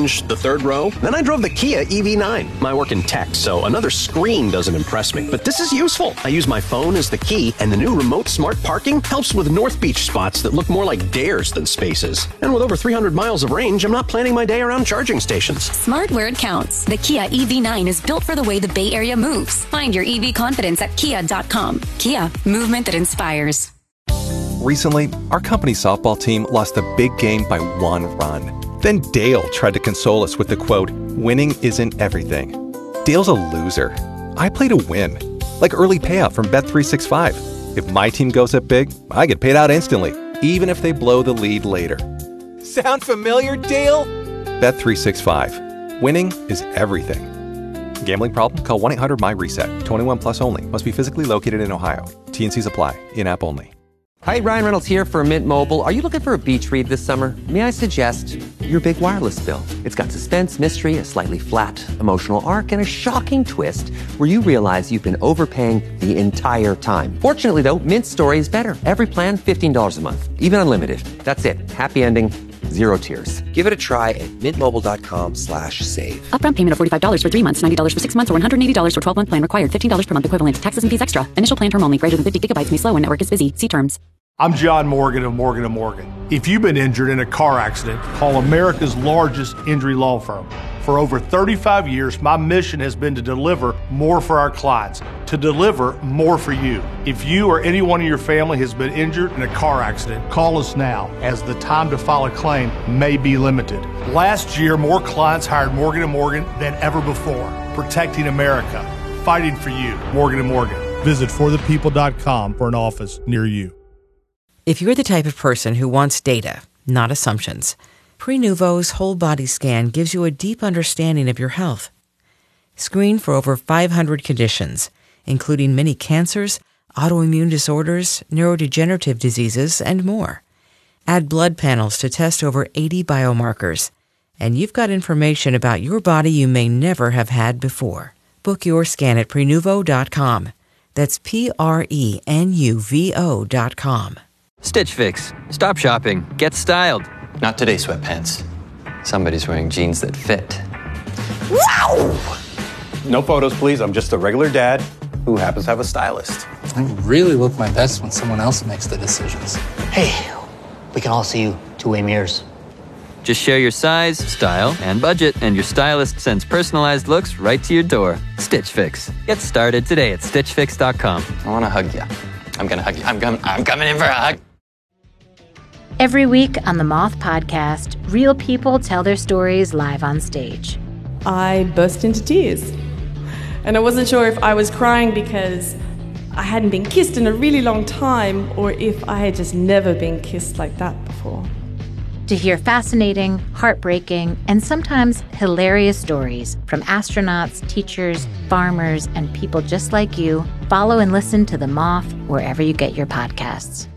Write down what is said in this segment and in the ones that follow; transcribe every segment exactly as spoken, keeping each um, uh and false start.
hinge, the third row. Then I drove the Kia E V nine. I work in tech, so another screen doesn't impress me. But this is useful. I use my phone as the key, and the new remote smart parking helps with North Beach spots that look more like dares than spaces. And with over three hundred miles of range, I'm not planning my day around charging stations. Smart where it counts. The Kia E V nine is built for the way the Bay Area moves. Find your E V confidence at kia dot com. Kia, movement that inspires. Recently, our company's softball team lost a big game by one run. Then Dale tried to console us with the quote, "Winning isn't everything." Dale's a loser. I play to win. Like early payout from Bet three sixty-five. If my team goes up big, I get paid out instantly, even if they blow the lead later. Sound familiar, Dale? Bet three sixty-five. Winning is everything. Gambling problem? Call one eight hundred my reset. twenty-one plus only. Must be physically located in Ohio. T N Cs apply. In-app only. Hi, Ryan Reynolds here for Mint Mobile. Are you looking for a beach read this summer? May I suggest your big wireless bill? It's got suspense, mystery, a slightly flat emotional arc, and a shocking twist where you realize you've been overpaying the entire time. Fortunately, though, Mint's story is better. Every plan, fifteen dollars a month. Even unlimited. That's it. Happy ending. Zero tears. Give it a try at mintmobile.com slash save. Upfront payment of forty-five dollars for three months, ninety dollars for six months, or one hundred eighty dollars for twelve-month plan required. fifteen dollars per month equivalent. Taxes and fees extra. Initial plan term only. Greater than fifty gigabytes may slow when network is busy. See terms. I'm John Morgan of Morgan and Morgan. If you've been injured in a car accident, call America's largest injury law firm. For over thirty-five years, my mission has been to deliver more for our clients, to deliver more for you. If you or anyone in your family has been injured in a car accident, call us now, as the time to file a claim may be limited. Last year, more clients hired Morgan and Morgan than ever before, protecting America, fighting for you. Morgan and Morgan. Visit for the people dot com for an office near you. If you're the type of person who wants data, not assumptions, Prenuvo's whole body scan gives you a deep understanding of your health. Screen for over five hundred conditions, including many cancers, autoimmune disorders, neurodegenerative diseases, and more. Add blood panels to test over eighty biomarkers, and you've got information about your body you may never have had before. Book your scan at Prenuvo dot com. That's P R E N U V O dot com. Stitch Fix. Stop shopping. Get styled. Not today, sweatpants. Somebody's wearing jeans that fit. Wow! No photos, please. I'm just a regular dad who happens to have a stylist. I really look my best when someone else makes the decisions. Hey, we can all see you two-way mirrors. Just share your size, style, and budget, and your stylist sends personalized looks right to your door. Stitch Fix. Get started today at stitch fix dot com. I want to hug you. I'm going to hug you. I'm, com- I'm coming in for a hug. Every week on the Moth Podcast, real people tell their stories live on stage. I burst into tears. And I wasn't sure if I was crying because I hadn't been kissed in a really long time or if I had just never been kissed like that before. To hear fascinating, heartbreaking, and sometimes hilarious stories from astronauts, teachers, farmers, and people just like you, follow and listen to The Moth wherever you get your podcasts.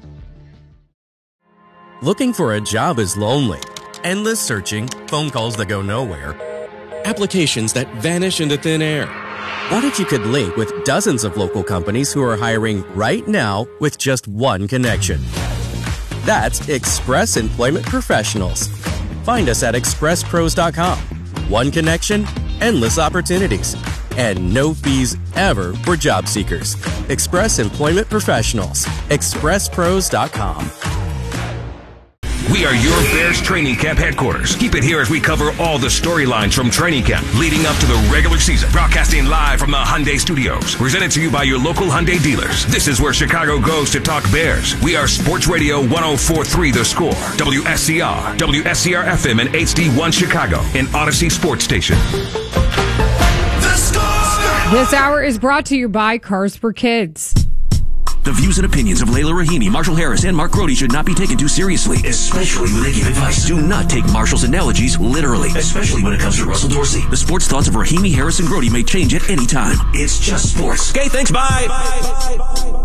Looking for a job is lonely. Endless searching, phone calls that go nowhere, applications that vanish into thin air. What if you could link with dozens of local companies who are hiring right now with just one connection? That's Express Employment Professionals. Find us at express pros dot com. One connection, endless opportunities, and no fees ever for job seekers. Express Employment Professionals. express pros dot com. We are your Bears training camp headquarters. Keep it here as we cover all the storylines from training camp leading up to the regular season. Broadcasting live from the Hyundai Studios. Presented to you by your local Hyundai dealers. This is where Chicago goes to talk Bears. We are Sports Radio one oh four point three The Score. W S C R, W S C R F M, and H D one Chicago. An Odyssey Sports Station. The Score! This hour is brought to you by Cars for Kids. The views and opinions of Layla Rahimi, Marshall Harris, and Mark Grody should not be taken too seriously, especially when they give advice. Do not take Marshall's analogies literally, especially when it comes to Russell Dorsey. The sports thoughts of Rahimi, Harris, and Grody may change at any time. It's just sports. Okay, thanks, bye! bye, bye, bye.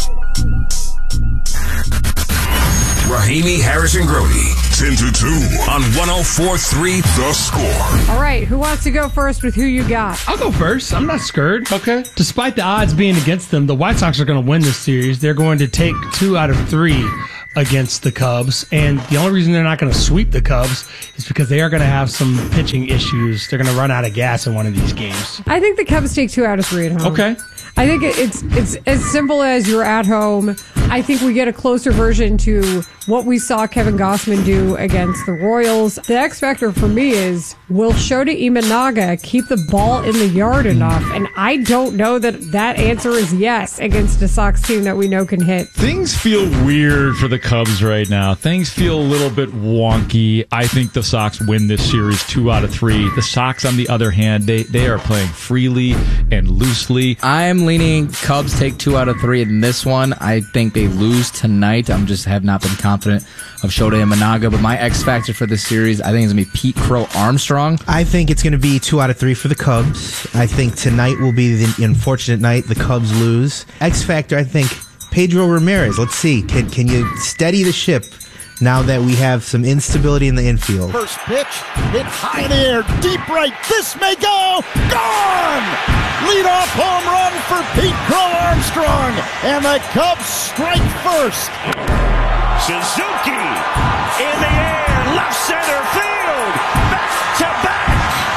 Rahimi, Harris, and Grody. ten to two on one oh four point three The Score. All right, who wants to go first with who you got? I'll go first. I'm not scared. Okay. Despite the odds being against them, the White Sox are going to win this series. They're going to take two out of three. against the Cubs, and the only reason they're not going to sweep the Cubs is because they are going to have some pitching issues. They're going to run out of gas in one of these games. I think the Cubs take two out of three at home. Okay. I think it's it's as simple as you're at home. I think we get a closer version to what we saw Kevin Gausman do against the Royals. The X factor for me is, will Shota Imanaga keep the ball in the yard enough? And I don't know that that answer is yes against a Sox team that we know can hit. Things feel weird for the Cubs right now. Things feel a little bit wonky. I think the Sox win this series two out of three. The Sox, on the other hand, they, they are playing freely and loosely. I'm leaning Cubs take two out of three in this one. I think they lose tonight. I'm just have not been confident of Shota Imanaga, but my X factor for this series, I think it's going to be Pete Crow Armstrong. I think it's going to be two out of three for the Cubs. I think tonight will be the unfortunate night the Cubs lose. X factor, I think Pedro Ramirez. Let's see. Can, can you steady the ship now that we have some instability in the infield? First pitch, hit high in the air, deep right. This may go. Gone! Leadoff home run for Pete Crow Armstrong, and the Cubs strike first. Suzuki in the air, left center field, back to back.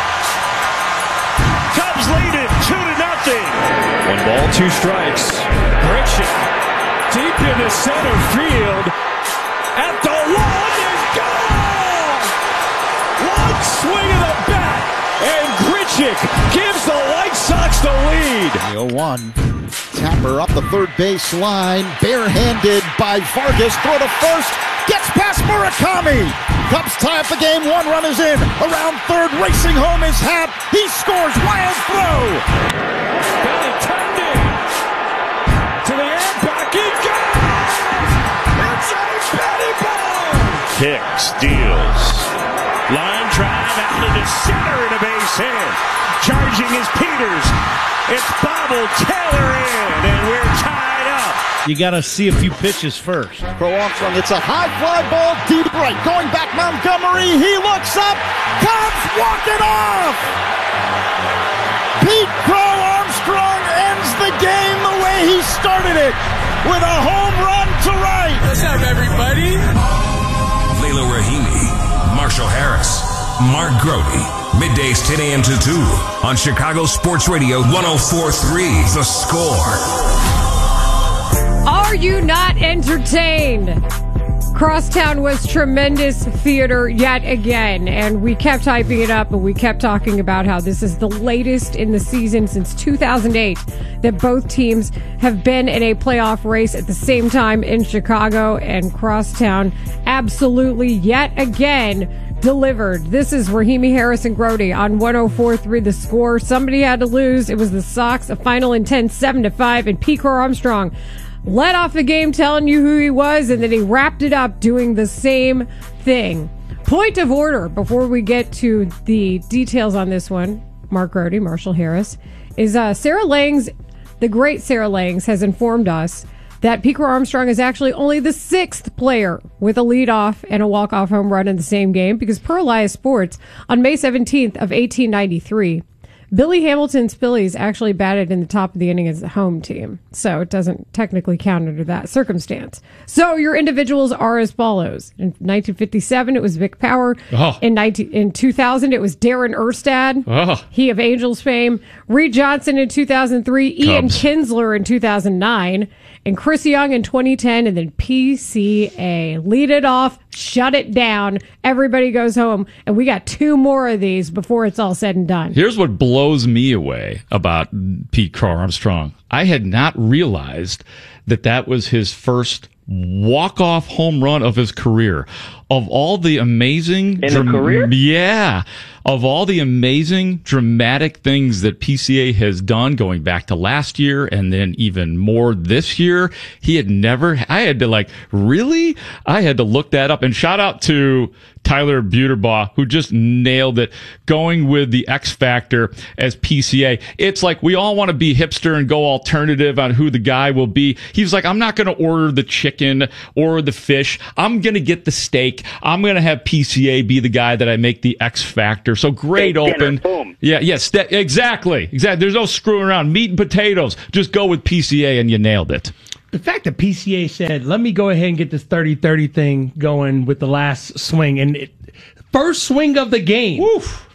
Cubs lead it two to nothing. One ball, two strikes. Grichuk deep into center field. At the wall is gone. One swing of the bat, and Grichuk gives the White Sox the lead. The oh one. Tapper up the third base line, barehanded by Vargas, throw to first, gets past Murakami. Cubs tie up the game, one run is in. Around third, racing home is Happ. He scores, wild throw. Benintendi to the air, back he goes. It's a Benny ball. Kick, steals. Line drive out into center and a base hit. Charging is Peters. It's bobbled Taylor in, and we're tied up. You got to see a few pitches first. Crow Armstrong, it's a high fly ball, deep right. Going back Montgomery, he looks up. Cubs walk it off. Pete Crow Armstrong ends the game the way he started it, with a home run to right. What's up, everybody? Layla Rahimi, Marshall Harris, Mark Grody. Middays ten a.m. to two on Chicago Sports Radio one oh four point three. The Score. Are you not entertained? Crosstown was tremendous theater yet again, and we kept hyping it up, and we kept talking about how this is the latest in the season since two thousand eight that both teams have been in a playoff race at the same time in Chicago, and Crosstown absolutely yet again delivered. This is Rahimi, Harris, and Grody on one oh four point three The Score. Somebody had to lose. It was the Sox, a final in ten, seven to five, and Pete Crow Armstrong led off the game telling you who he was, and then he wrapped it up doing the same thing. Point of order before we get to the details on this one, Mark Grody, Marshall Harris, is uh, Sarah Langs, the great Sarah Langs, has informed us that Pete Crow Armstrong is actually only the sixth player with a leadoff and a walk-off home run in the same game, because per Elias Sports, on May seventeenth of eighteen ninety-three, Billy Hamilton's Phillies actually batted in the top of the inning as the home team, so it doesn't technically count under that circumstance. So your individuals are as follows. In nineteen fifty-seven, it was Vic Power. Oh. In, nineteen, in two thousand, it was Darren Erstad, oh. he of Angels fame. Reed Johnson in two thousand three. Cubs. Ian Kinsler in two thousand nine. And Chris Young in twenty ten, and then P C A. Lead it off, shut it down, everybody goes home, and we got two more of these before it's all said and done. Here's what blows me away about Pete Crow Armstrong. I had not realized that that was his first walk-off home run of his career. Of all the amazing... In dram- a career? Yeah. Of all the amazing, dramatic things that P C A has done going back to last year and then even more this year, he had never... I had to like, really? I had to look that up. And shout out to Tyler Buterbaugh, who just nailed it, going with the X Factor as P C A. It's like we all want to be hipster and go alternative on who the guy will be. He's like, I'm not going to order the chicken or the fish. I'm going to get the steak. I'm going to have P C A be the guy that I make the X Factor. So great Steak open. Dinner, boom. Yeah, yes, yeah, exactly. Exactly. There's no screwing around. Meat and potatoes. Just go with P C A and you nailed it. The fact that P C A said, let me go ahead and get this thirty thirty thing going with the last swing, and it, first swing of the game. Oof.